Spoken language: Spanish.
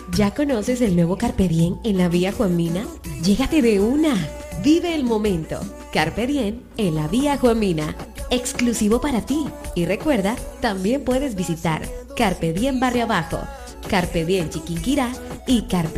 ¿Ya conoces el nuevo Carpe Diem en la Vía Juan Mina? Llégate de una. Vive el momento. Carpe Diem en la Vía Juan Mina. Exclusivo para ti. Y recuerda, también puedes visitar Carpe Diem Barrio Abajo, Carpe Diem Chiquinquirá y Carpe